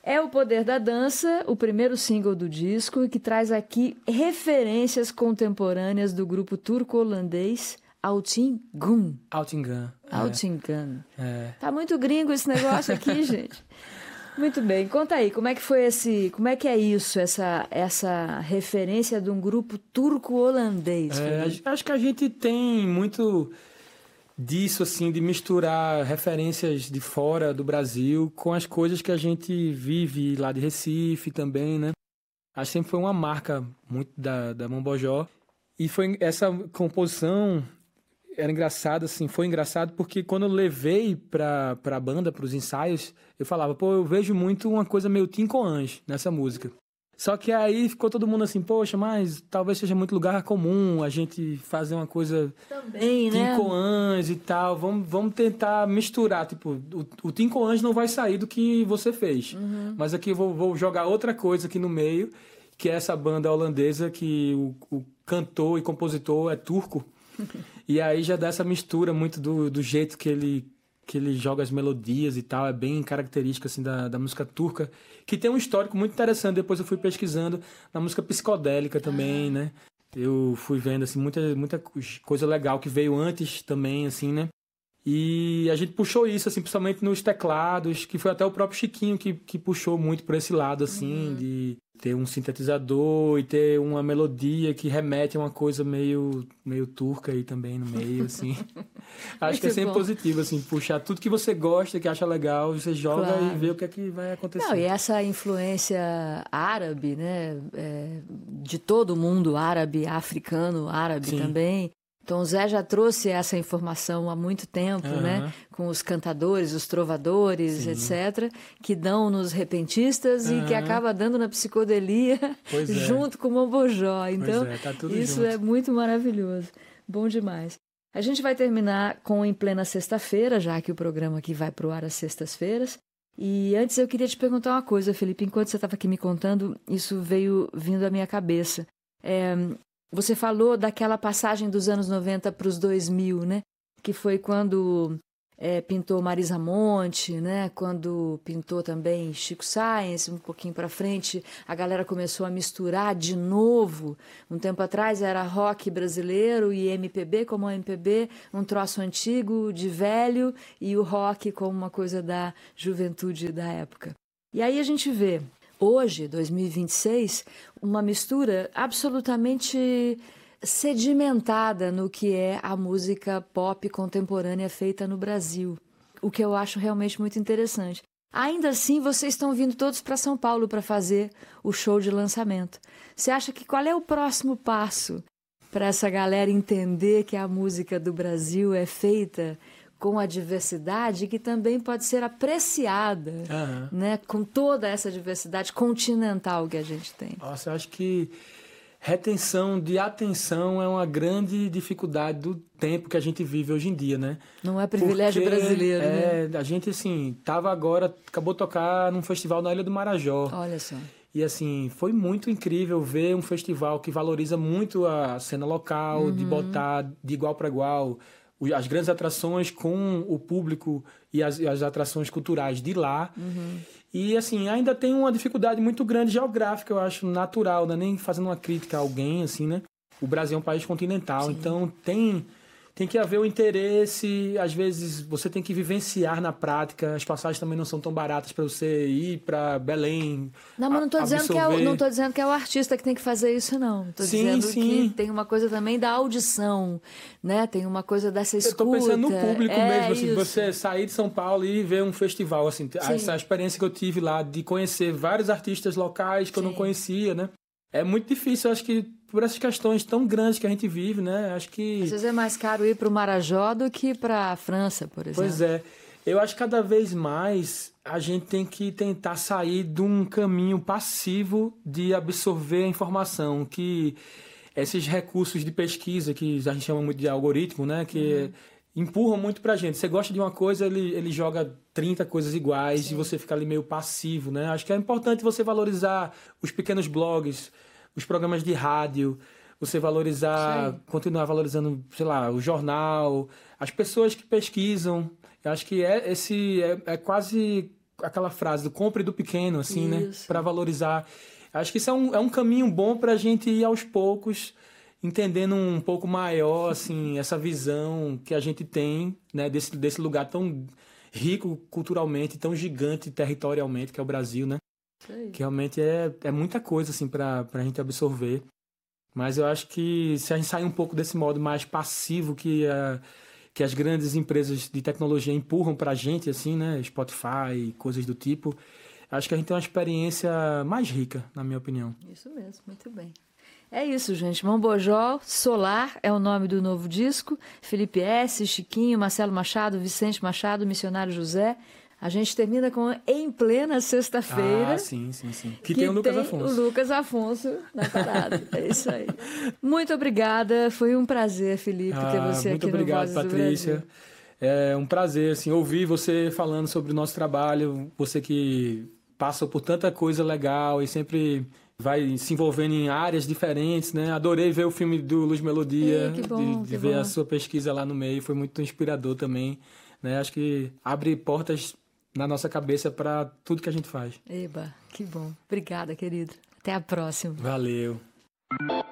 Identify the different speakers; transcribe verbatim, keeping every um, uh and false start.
Speaker 1: É O Poder da Dança, o primeiro single do disco, que traz aqui referências contemporâneas do grupo turco-holandês Altingun.
Speaker 2: Altingun.
Speaker 1: Altingun.
Speaker 2: É.
Speaker 1: Tá muito gringo esse negócio aqui, gente. Muito bem, conta aí, como é que foi esse, como é que é isso, essa, essa referência de um grupo turco-holandês?
Speaker 2: É, acho que a gente tem muito disso, assim, de misturar referências de fora do Brasil com as coisas que a gente vive lá de Recife também, né? Acho que sempre foi uma marca muito da, da Mombojó. E foi essa composição era engraçado, assim, foi engraçado porque quando eu levei pra, pra banda, pros ensaios, eu falava, pô, eu vejo muito uma coisa meio Tim Coans nessa música. Só que aí ficou todo mundo assim, poxa, mas talvez seja muito lugar comum a gente fazer uma coisa
Speaker 1: também,
Speaker 2: Tim
Speaker 1: né?
Speaker 2: Coans e tal, vamos, vamos tentar misturar, tipo, o, o Tim Coans não vai sair do que você fez, uhum. Mas aqui eu vou, vou jogar outra coisa aqui no meio, que é essa banda holandesa que o, o cantor e compositor é turco. E aí já dá essa mistura muito do, do jeito que ele, que ele joga as melodias e tal. É bem característica assim, da, da música turca, que tem um histórico muito interessante. Depois eu fui pesquisando na música psicodélica também, ah. né? Eu fui vendo assim, muita, muita coisa legal que veio antes também, assim, né? E a gente puxou isso, assim, principalmente nos teclados, que foi até o próprio Chiquinho que, que puxou muito por esse lado, assim, uhum. de ter um sintetizador e ter uma melodia que remete a uma coisa meio, meio turca aí também no meio, assim. Acho que é sempre bom. Positivo, assim, puxar tudo que você gosta, que acha legal, você joga claro. E vê o que é que vai acontecer.
Speaker 1: Não, e essa influência árabe, né, é, de todo mundo, árabe, africano, árabe Sim. também. Então o Zé já trouxe essa informação há muito tempo, uhum. né? Com os cantadores, os trovadores, Sim. etcétera, que dão nos repentistas uhum. e que acaba dando na psicodelia pois junto é. Com o Mombojó. Então
Speaker 2: é, tá tudo
Speaker 1: isso
Speaker 2: junto.
Speaker 1: É muito maravilhoso. Bom demais. A gente vai terminar com Em Plena Sexta-feira, já que o programa aqui vai pro ar às sextas-feiras. E antes eu queria te perguntar uma coisa, Felipe. Enquanto você estava aqui me contando, isso veio vindo à minha cabeça. É... Você falou daquela passagem dos anos noventa para os dois mil, né? Que foi quando é, pintou Marisa Monte, né? Quando pintou também Chico Science, um pouquinho para frente, a galera começou a misturar de novo. Um tempo atrás era rock brasileiro e M P B como M P B, um troço antigo de velho e o rock como uma coisa da juventude da época. E aí a gente vê... Hoje, dois mil e vinte e seis, uma mistura absolutamente sedimentada no que é a música pop contemporânea feita no Brasil, o que eu acho realmente muito interessante. Ainda assim, vocês estão vindo todos para São Paulo para fazer o show de lançamento. Você acha que qual é o próximo passo para essa galera entender que a música do Brasil é feita com a diversidade que também pode ser apreciada, uhum. né, com toda essa diversidade continental que a gente tem?
Speaker 2: Nossa, eu acho que retenção de atenção é uma grande dificuldade do tempo que a gente vive hoje em dia, né?
Speaker 1: Não é privilégio
Speaker 2: Porque,
Speaker 1: brasileiro,
Speaker 2: é,
Speaker 1: né?
Speaker 2: A gente, assim, tava agora, acabou de tocar num festival na Ilha do Marajó.
Speaker 1: Olha só.
Speaker 2: E, assim, foi muito incrível ver um festival que valoriza muito a cena local, uhum. de botar de igual para igual as grandes atrações com o público e as, as atrações culturais de lá. Uhum. E, assim, ainda tem uma dificuldade muito grande geográfica, eu acho, natural, né? Nem fazendo uma crítica a alguém, assim, né? O Brasil é um país continental, Sim. então tem... Tem que haver o interesse, às vezes você tem que vivenciar na prática, as passagens também não são tão baratas para você ir para Belém.
Speaker 1: Não, mas não estou dizendo que é o, não tô dizendo que é o artista que tem que fazer isso, não. Estou dizendo
Speaker 2: sim.
Speaker 1: que tem uma coisa também da audição, né? Tem uma coisa dessa escuta.
Speaker 2: Eu estou pensando no público
Speaker 1: é
Speaker 2: mesmo, assim,
Speaker 1: isso.
Speaker 2: Você sair de São Paulo e ver um festival, assim, sim. essa experiência que eu tive lá de conhecer vários artistas locais que Sim. eu não conhecia, né? É muito difícil, eu acho que por essas questões tão grandes que a gente vive, né? Acho que...
Speaker 1: Às vezes é mais caro ir para o Marajó do que para a França, por exemplo.
Speaker 2: Pois é. Eu acho que cada vez mais a gente tem que tentar sair de um caminho passivo de absorver a informação, que esses recursos de pesquisa, que a gente chama muito de algoritmo, né? Que uhum. empurram muito pra gente. Você gosta de uma coisa, ele, ele joga trinta coisas iguais Sim. e você fica ali meio passivo, né? Acho que é importante você valorizar os pequenos blogs, os programas de rádio, você valorizar, Sim. continuar valorizando, sei lá, o jornal, as pessoas que pesquisam. Eu acho que é, esse é, é quase aquela frase do compre do pequeno, assim, isso. né? Para valorizar. Acho que isso é um, é um caminho bom para a gente ir aos poucos, entendendo um pouco maior, assim, essa visão que a gente tem, né? Desse, desse lugar tão rico culturalmente, tão gigante territorialmente, que é o Brasil, né? Sei. Que realmente é, é muita coisa, assim, para a gente absorver. Mas eu acho que se a gente sair um pouco desse modo mais passivo que, a, que as grandes empresas de tecnologia empurram para a gente, assim, né? Spotify, coisas do tipo, acho que a gente tem uma experiência mais rica, na minha opinião.
Speaker 1: Isso mesmo, muito bem. É isso, gente. Mambojó, Solar é o nome do novo disco. Felipe S., Chiquinho, Marcelo Machado, Vicente Machado, Missionário José. A gente termina com Em Plena Sexta-feira.
Speaker 2: Ah, sim, sim, sim. Que, que tem o Lucas
Speaker 1: tem
Speaker 2: Afonso.
Speaker 1: o Lucas Afonso na parada. É isso aí. Muito obrigada. Foi um prazer, Felipe,
Speaker 2: ah,
Speaker 1: ter você
Speaker 2: muito
Speaker 1: aqui
Speaker 2: obrigado,
Speaker 1: no Vozes
Speaker 2: Patrícia.
Speaker 1: do Brasil.
Speaker 2: É um prazer, assim, ouvir você falando sobre o nosso trabalho. Você que passa por tanta coisa legal e sempre vai se envolvendo em áreas diferentes, né? Adorei ver o filme do Luz Melodia,
Speaker 1: Ei, que bom,
Speaker 2: de, de
Speaker 1: que
Speaker 2: ver
Speaker 1: bom.
Speaker 2: a sua pesquisa lá no meio. Foi muito inspirador também, né? Acho que abre portas na nossa cabeça para tudo que a gente faz.
Speaker 1: Eba, que bom. Obrigada, querido. Até a próxima.
Speaker 2: Valeu.